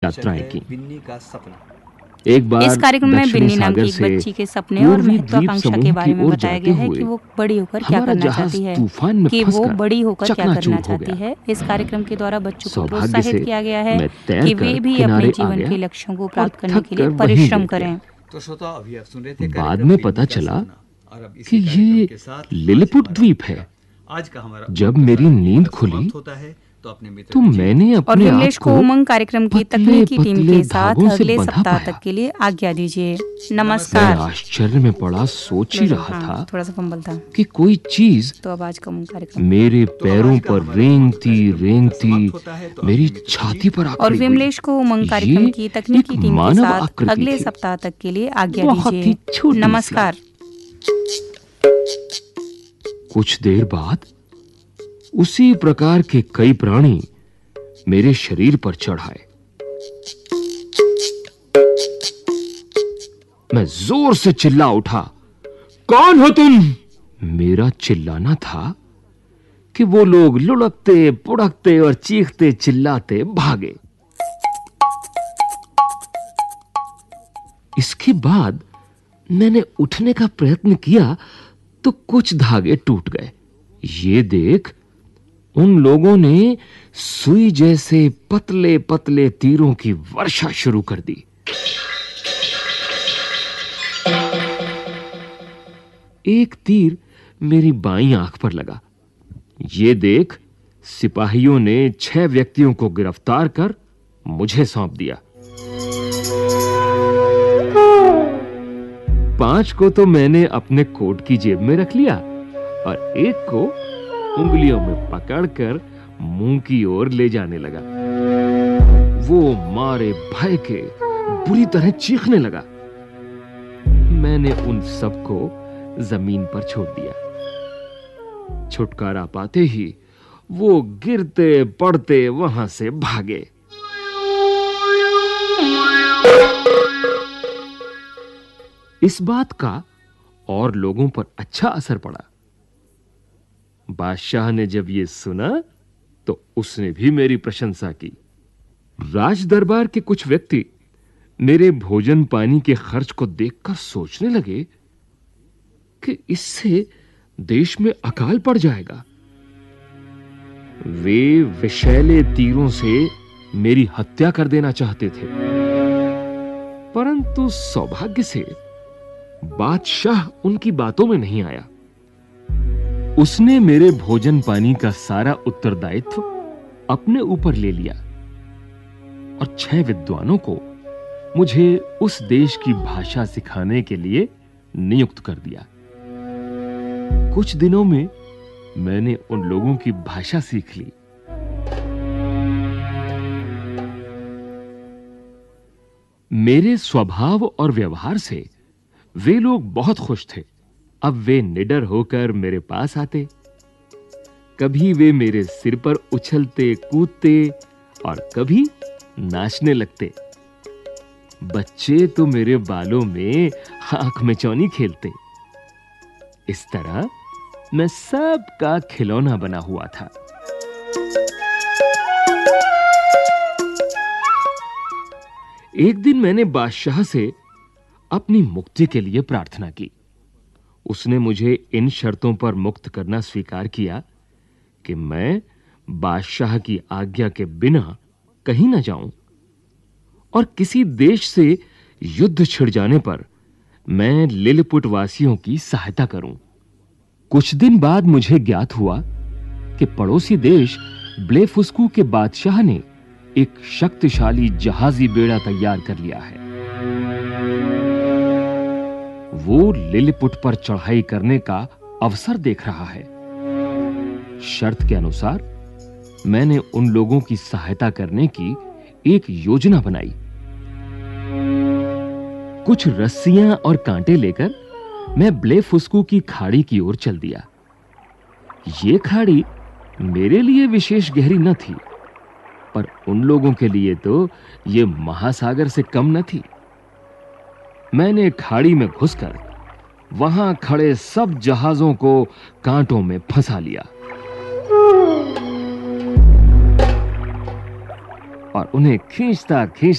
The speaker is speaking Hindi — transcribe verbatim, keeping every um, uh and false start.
यात्राएं की। एक बार इस कार्यक्रम में दक्षिणी बिन्नी नाम की सागर एक से बच्ची के सपने और पूर्वी द्वीप महत्वाकांक्षा समूह के की बारे में ओर बताया जाते गया है हुए कि वो बड़ी होकर क्या हमारा करना जहाज चाहती है, तूफान में कि वो फंसकर बड़ी होकर क्या करना चकनाचूर हो चाहती गया। है। इस कार्यक्रम के द्वारा बच्चों को सौभाग्य प्रोत्साहित से किया गया है मैं कि तैरकर वे भी अपने किनारे आ जीवन गया के लक्ष्यों को और प्राप्त करने थक के लिए कर वहीं परिश्रम लेट गया। करें। तो श्रोता अभी आप सुन रहे थे बाद कार्यक्रम में बिन्नी पता का चला सपना, और अब कि इसी कार्यक्रम ये के साथ आज लिलिपुट हमारा द्वीप है। आज का हमारा जब उमंग मेरी प्रसारण नींद यहीं पर खुली समाप्त होता है, तो अपने मित्र तो अजीत मैंने और अपने आप विमलेश को को उमंग कार्यक्रम की पतले तकनीकी टीम पतले के साथ धागों से अगले बंधा सप्ताह पाया। तक के लिए आज्ञा दीजिए। मैं नमस्कार। आश्चर्य में पड़ा सोच ही रहा हाँ, था थोड़ा सा फंबल था। कि कोई चीज तो अब आज का उमंग कार्यक्रम मेरे तो पैरों आज का पर हमारा रेंगती कार्यक्रम रेंगती समाप्त होता है, तो मेरी अपने मित्र छाती पर आ और खड़ी हुई। विमलेश को उमंग कार्यक्रम ये की तकनीकी एक टीम के मानव साथ आकृति अगले थी। सप्ताह तक के लिए आज्ञा बहुत ही दीजिए। छोटी सी। नमस्कार। कुछ देर बाद उसी प्रकार के कई प्राणी मेरे शरीर पर चढ़ आए। मैं जोर से चिल्ला उठा, कौन हो तुम? मेरा चिल्लाना था कि वो लोग लुढ़कते पुढ़कते और चीखते चिल्लाते भागे। इसके बाद मैंने उठने का प्रयत्न किया तो कुछ धागे टूट गए। ये देख उन लोगों ने सुई जैसे पतले पतले तीरों की वर्षा शुरू कर दी। एक तीर मेरी बाईं आंख पर लगा। ये देख सिपाहियों ने छह व्यक्तियों को गिरफ्तार कर मुझे सौंप दिया। पांच को तो मैंने अपने कोट की जेब में रख लिया और एक को उंगलियों में पकड़कर मुंह की ओर ले जाने लगा। वो मारे भय के बुरी तरह चीखने लगा। मैंने उन सबको जमीन पर छोड़ दिया। छुटकारा पाते ही वो गिरते पड़ते वहां से भागे। इस बात का और लोगों पर अच्छा असर पड़ा। बादशाह ने जब ये सुना तो उसने भी मेरी प्रशंसा की। राज दरबार के कुछ व्यक्ति मेरे भोजन पानी के खर्च को देखकर सोचने लगे कि इससे देश में अकाल पड़ जाएगा। वे विषैले तीरों से मेरी हत्या कर देना चाहते थे, परंतु सौभाग्य से बादशाह उनकी बातों में नहीं आया। उसने मेरे भोजन पानी का सारा उत्तरदायित्व अपने ऊपर ले लिया और छह विद्वानों को मुझे उस देश की भाषा सिखाने के लिए नियुक्त कर दिया। कुछ दिनों में मैंने उन लोगों की भाषा सीख ली। मेरे स्वभाव और व्यवहार से वे लोग बहुत खुश थे। अब वे निडर होकर मेरे पास आते। कभी वे मेरे सिर पर उछलते कूदते और कभी नाचने लगते। बच्चे तो मेरे बालों में आंख में चौनी खेलते। इस तरह मैं सबका खिलौना बना हुआ था। एक दिन मैंने बादशाह से अपनी मुक्ति के लिए प्रार्थना की। उसने मुझे इन शर्तों पर मुक्त करना स्वीकार किया कि मैं बादशाह की आज्ञा के बिना कहीं न जाऊं और किसी देश से युद्ध छिड़ जाने पर मैं लिलिपुट वासियों की सहायता करूं। कुछ दिन बाद मुझे ज्ञात हुआ कि पड़ोसी देश ब्लेफुस्कू के बादशाह ने एक शक्तिशाली जहाजी बेड़ा तैयार कर लिया है। वो लिलिपुट पर चढ़ाई करने का अवसर देख रहा है। शर्त के अनुसार मैंने उन लोगों की सहायता करने की एक योजना बनाई। कुछ रस्सियां और कांटे लेकर मैं ब्लेफुस्कू की खाड़ी की ओर चल दिया। ये खाड़ी मेरे लिए विशेष गहरी न थी, पर उन लोगों के लिए तो ये महासागर से कम न थी। मैंने खाड़ी में घुसकर वहां खड़े सब जहाजों को कांटों में फंसा लिया और उन्हें खींचता खींचता